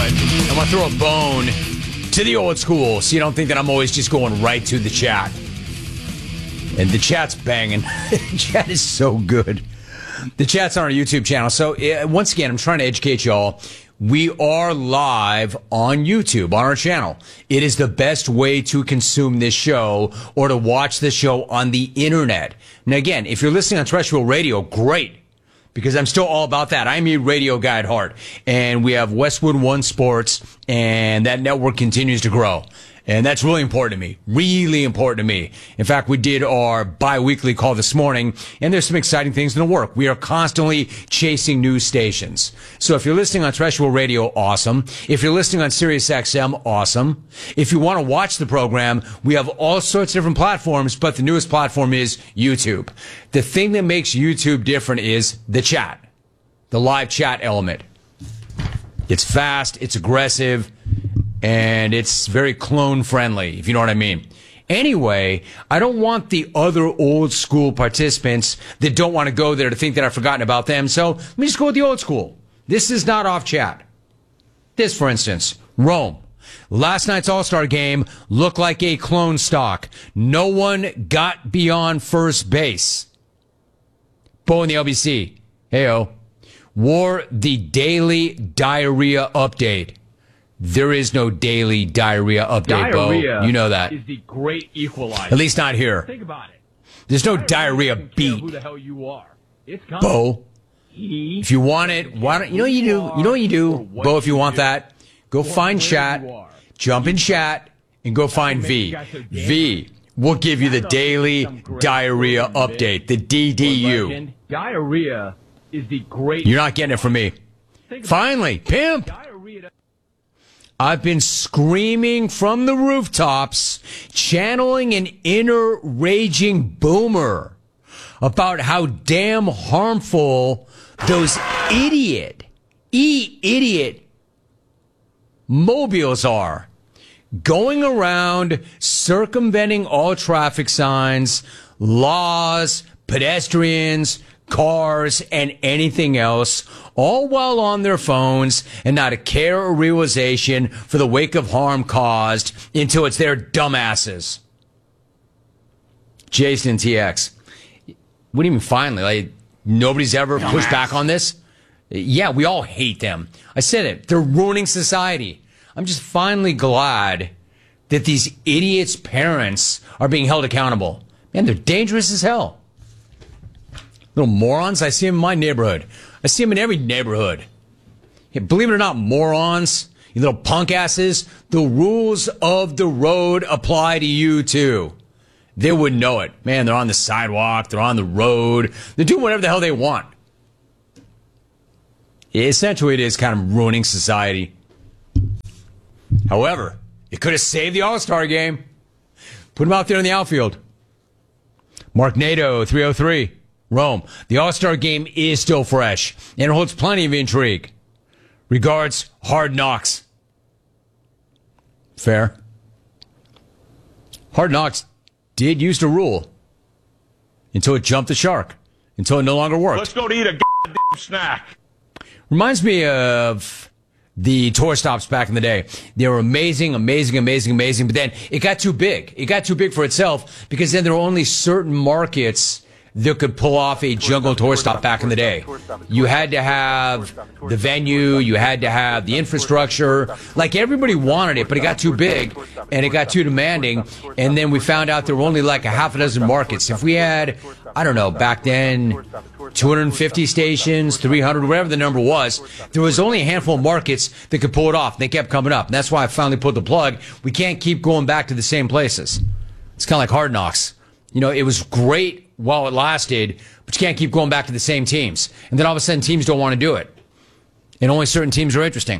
right. I want to throw a bone to the old school so you don't think that I'm always just going right to the chat. And the chat's banging. The chat is so good. The chat's on our YouTube channel. So once again, I'm trying to educate y'all. We are live on YouTube, on our channel. It is the best way to consume this show or to watch the show on the internet. Now again, if you're listening on terrestrial radio, great. Because I'm still all about that. I'm a radio guy at heart. And we have Westwood One Sports, and that network continues to grow. And that's really important to me. Really important to me. In fact, we did our bi-weekly call this morning, and there's some exciting things in the work. We are constantly chasing new stations. So if you're listening on terrestrial radio, awesome. If you're listening on Sirius XM, awesome. If you want to watch the program, we have all sorts of different platforms, but the newest platform is YouTube. The thing that makes YouTube different is the chat, the live chat element. It's fast, it's aggressive, and it's very clone friendly, if you know what I mean. Anyway, I don't want the other old school participants that don't want to go there to think that I've forgotten about them. So let me just go with the old school. This is not off chat. This, for instance, Rome. Last night's All-Star game looked like a clone stock. No one got beyond first base. Bo in the LBC. Heyo. Wore the daily diarrhea update. There is no daily diarrhea update, Diarrhea, Bo. You know that. Is the great equalizer. At least not here. Think about it. There's no diarrhea doesn't care beat. Who the hell you are? It's coming. Bo. If you want it, why don't you know what you do? You know what you do, Bo? If you want that, go find chat, jump in chat, and go find V. V will give you the daily diarrhea update, the DDU. Diarrhea is the great. You're not getting it from me. Finally, pimp. I've been screaming from the rooftops, channeling an inner raging boomer about how damn harmful those idiot mobiles are. Going around circumventing all traffic signs, laws, pedestrians, cars, and anything else, all while on their phones and not a care or realization for the wake of harm caused until it's their dumbasses. Jason TX. What do you mean finally? Like, nobody's ever pushed back on this? Yeah, we all hate them. I said it. They're ruining society. I'm just finally glad that these idiots' parents are being held accountable. Man, they're dangerous as hell. Little morons. I see them in my neighborhood. I see them in every neighborhood. Hey, believe it or not, morons, you little punk asses, the rules of the road apply to you too. They wouldn't know it. Man, they're on the sidewalk. They're on the road. They're doing whatever the hell they want. Essentially, it is kind of ruining society. However, it could have saved the All-Star game. Put him out there in the outfield. Mark Nato, 303. Rome. The All-Star game is still fresh and holds plenty of intrigue. Regards, Hard Knocks. Fair. Hard Knocks did used to rule until it jumped the shark, until it no longer worked. Let's go to eat a goddamn snack. Reminds me of the tour stops back in the day. They were amazing, but then it got too big. It got too big for itself because then there were only certain markets that could pull off a jungle tour stop back in the day. You had to have the venue, you had to have the infrastructure. Like, everybody wanted it, but it got too big and it got too demanding. And then we found out there were only like a half a dozen markets. If we had, I don't know, back then, 250 stations, 300, whatever the number was, there was only a handful of markets that could pull it off. And they kept coming up. And that's why I finally pulled the plug. We can't keep going back to the same places. It's kind of like Hard Knocks. You know, it was great while it lasted, but you can't keep going back to the same teams. And then all of a sudden, teams don't want to do it. And only certain teams are interesting.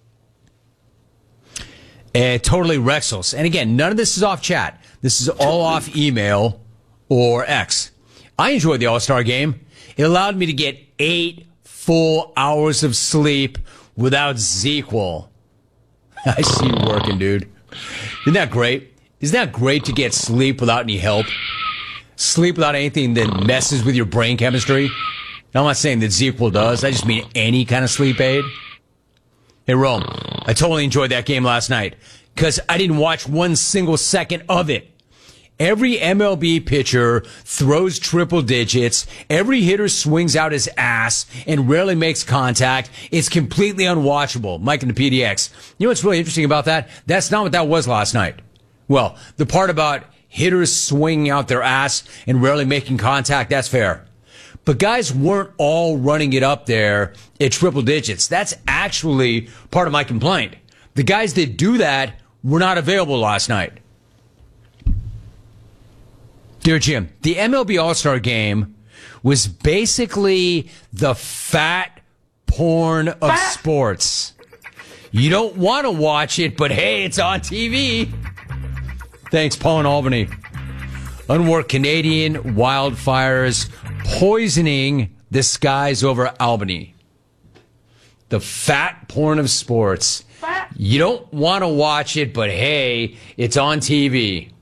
Totally Rexels. And again, none of this is off chat. This is all off email or X. I enjoyed the All-Star game. It allowed me to get 8 full hours of sleep without ZQL. I see you working, dude. Isn't that great? Isn't that great to get sleep without any help? Sleep without anything that messes with your brain chemistry? Now, I'm not saying that ZQL does. I just mean any kind of sleep aid. Hey, Rome, I totally enjoyed that game last night because I didn't watch one single second of it. Every MLB pitcher throws triple digits. Every hitter swings out his ass and rarely makes contact. It's completely unwatchable. Mike and the PDX. You know what's really interesting about that? That's not what that was last night. Well, the part about hitters swinging out their ass and rarely making contact, that's fair. But guys weren't all running it up there at triple digits. That's actually part of my complaint. The guys that do that were not available last night. Dear Jim, the MLB All-Star Game was basically the fat porn of sports. You don't want to watch it, but hey, it's on TV. Thanks, Paul in Albany. Unworked Canadian wildfires poisoning the skies over Albany. The fat porn of sports. You don't want to watch it, but hey, it's on TV.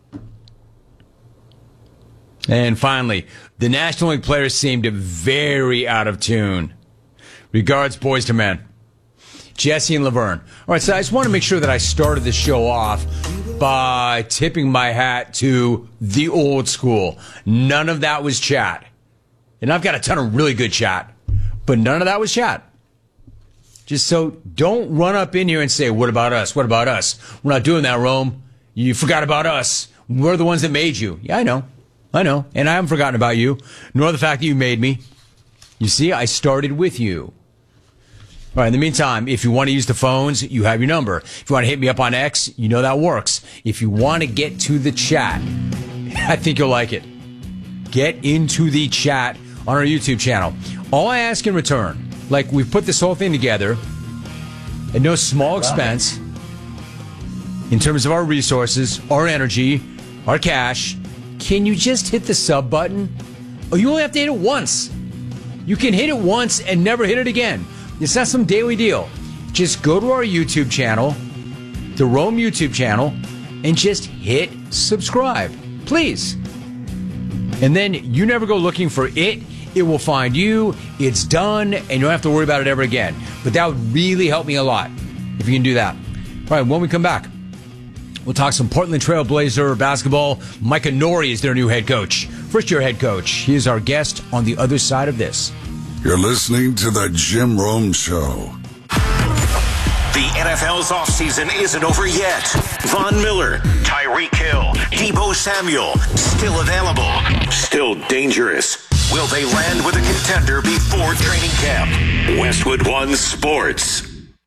And finally, the National League players seemed very out of tune. Regards, Boys to Men. Jesse and Laverne. All right, so I just want to make sure that I started the show off by tipping my hat to the old school. None of that was chat. And I've got a ton of really good chat, but none of that was chat. Just so don't run up in here and say, what about us? What about us? We're not doing that, Rome. You forgot about us. We're the ones that made you. Yeah, I know. And I haven't forgotten about you, nor the fact that you made me. You see, I started with you. All right, in the meantime, if you want to use the phones, you have your number. If you want to hit me up on X, you know that works. If you want to get to the chat, I think you'll like it. Get into the chat on our YouTube channel. All I ask in return, like we've put this whole thing together at no small expense in terms of our resources, our energy, our cash. Can you just hit the sub button? Oh, you only have to hit it once. You can hit it once and never hit it again. It's not some daily deal. Just go to our YouTube channel, the Rome YouTube channel, and just hit subscribe, please. And then you never go looking for it. It will find you. It's done, and you don't have to worry about it ever again. But that would really help me a lot if you can do that. All right, when we come back, we'll talk some Portland Trail Blazer basketball. Micah Nori is their new head coach, first-year head coach. He is our guest on the other side of this. You're listening to the Jim Rome Show. The NFL's offseason isn't over yet. Von Miller, Tyreek Hill, Deebo Samuel, still available, still dangerous. Will they land with a contender before training camp? Westwood One Sports.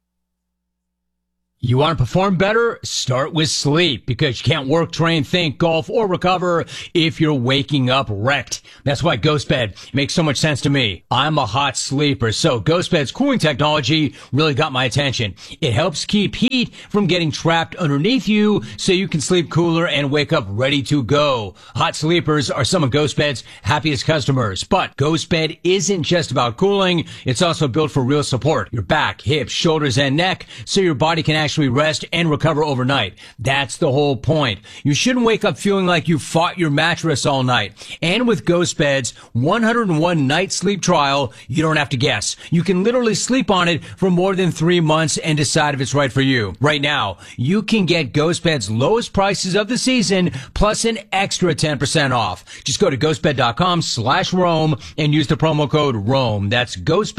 You want to perform better? Start with sleep, because you can't work, train, think, golf, or recover if you're waking up wrecked. That's why GhostBed makes so much sense to me. I'm a hot sleeper, so GhostBed's cooling technology really got my attention. It helps keep heat from getting trapped underneath you so you can sleep cooler and wake up ready to go. Hot sleepers are some of GhostBed's happiest customers. But GhostBed isn't just about cooling. It's also built for real support. Your back, hips, shoulders, and neck, so your body can actually rest and recover overnight. That's the whole point. You shouldn't wake up feeling like you fought your mattress all night. And with GhostBed's 101 night sleep trial, you don't have to guess. You can literally sleep on it for more than 3 months and decide if it's right for you. Right now, you can get GhostBed's lowest prices of the season plus an extra 10% off. Just go to ghostbed.com/Rome and use the promo code Rome. That's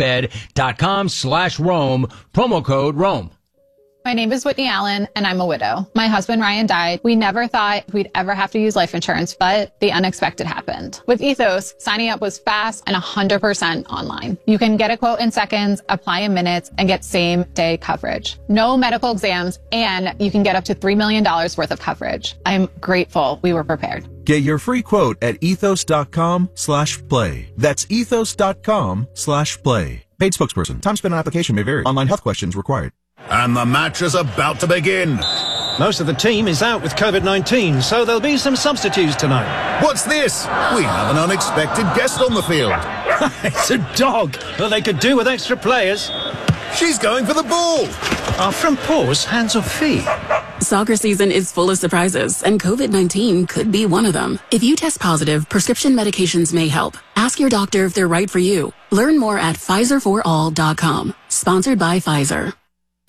ghostbed.com/Rome, promo code Rome. My name is Whitney Allen, and I'm a widow. My husband, Ryan, died. We never thought we'd ever have to use life insurance, but the unexpected happened. With Ethos, signing up was fast and 100% online. You can get a quote in seconds, apply in minutes, and get same-day coverage. No medical exams, and you can get up to $3 million worth of coverage. I'm grateful we were prepared. Get your free quote at ethos.com/play. That's ethos.com/play. Paid spokesperson. Time spent on application may vary. Online health questions required. And the match is about to begin. Most of the team is out with COVID-19, so there'll be some substitutes tonight. What's this? We have an unexpected guest on the field. It's a dog. Well, they could do with extra players. She's going for the ball. Are front paws hands or feet? Soccer season is full of surprises, and COVID-19 could be one of them. If you test positive, prescription medications may help. Ask your doctor if they're right for you. Learn more at PfizerForAll.com. Sponsored by Pfizer.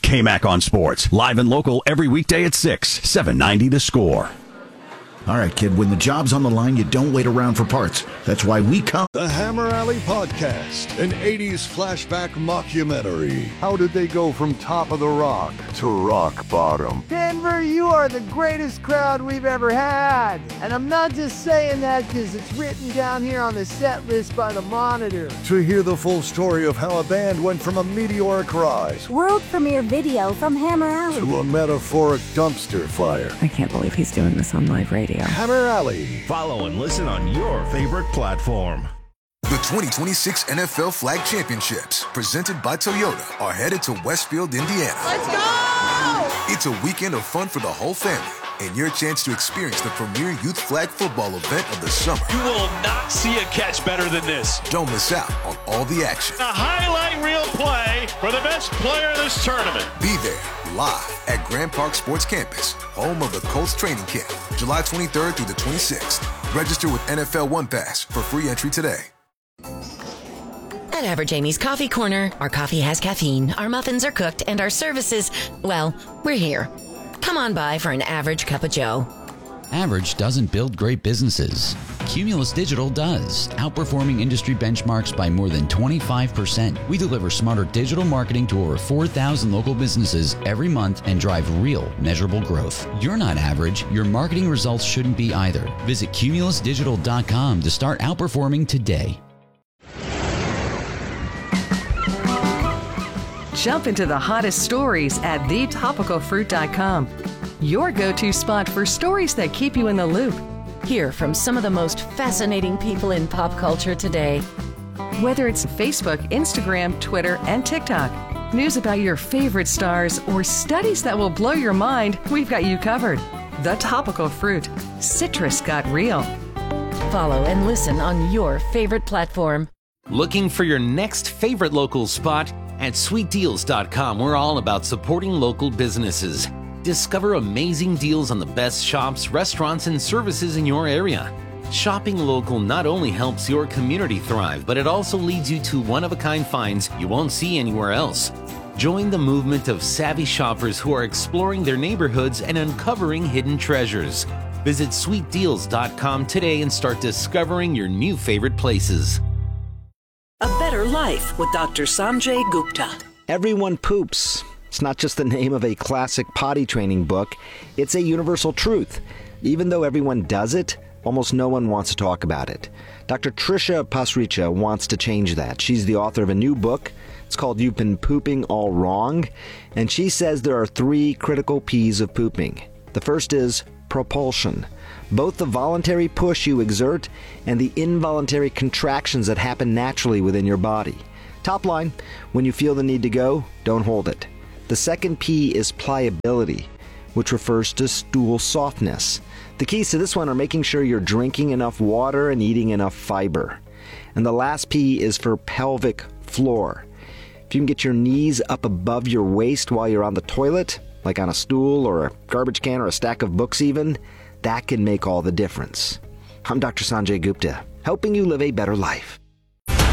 KMAC on Sports, live and local every weekday at 6, 790 The Score. All right, kid, when the job's on the line, you don't wait around for parts. That's why we come. The Hammer Alley Podcast, an 80s flashback mockumentary. How did they go from top of the rock to rock bottom? Denver, you are the greatest crowd we've ever had. And I'm not just saying that because it's written down here on the set list by the Monitor. To hear the full story of how a band went from a meteoric rise, world premiere video from Hammer Alley, to a metaphoric dumpster fire. I can't believe he's doing this on live radio. Hammer Alley. Follow and listen on your favorite platform. The 2026 NFL Flag Championships, presented by Toyota, are headed to Westfield, Indiana. Let's go! It's a weekend of fun for the whole family, and your chance to experience the premier youth flag football event of the summer. You will not see a catch better than this. Don't miss out on all the action. A highlight reel play for the best player of this tournament. Be there, live at Grand Park Sports Campus, home of the Colts training camp, July 23rd through the 26th. Register with NFL One Pass for free entry today. At Average Amy's Coffee Corner, our coffee has caffeine, our muffins are cooked, and our services, well, we're here. Come on by for an average cup of joe. Average doesn't build great businesses. Cumulus Digital does, outperforming industry benchmarks by more than 25%. We deliver smarter digital marketing to over 4,000 local businesses every month and drive real, measurable growth. You're not average. Your marketing results shouldn't be either. Visit cumulusdigital.com to start outperforming today. Jump into the hottest stories at thetopicalfruit.com. Your go-to spot for stories that keep you in the loop. Hear from some of the most fascinating people in pop culture today. Whether it's Facebook, Instagram, Twitter, and TikTok, news about your favorite stars, or studies that will blow your mind, we've got you covered. The Topical Fruit. Citrus got real. Follow and listen on your favorite platform. Looking for your next favorite local spot? At sweetdeals.com, we're all about supporting local businesses. Discover amazing deals on the best shops, restaurants, and services in your area. Shopping local not only helps your community thrive, but it also leads you to one-of-a-kind finds you won't see anywhere else. Join the movement of savvy shoppers who are exploring their neighborhoods and uncovering hidden treasures. Visit sweetdeals.com today and start discovering your new favorite places. A Better Life with Dr. Sanjay Gupta. Everyone poops. It's not just the name of a classic potty training book. It's a universal truth. Even though everyone does it, almost no one wants to talk about it. Dr. Trisha Pasricha wants to change that. She's the author of a new book. It's called You've Been Pooping All Wrong. And she says there are 3 critical P's of pooping. The first is propulsion. Both the voluntary push you exert and the involuntary contractions that happen naturally within your body. Top line, when you feel the need to go, don't hold it. The second P is pliability, which refers to stool softness. The keys to this one are making sure you're drinking enough water and eating enough fiber. And the last P is for pelvic floor. If you can get your knees up above your waist while you're on the toilet, like on a stool or a garbage can or a stack of books even, that can make all the difference. I'm Dr. Sanjay Gupta, helping you live a better life.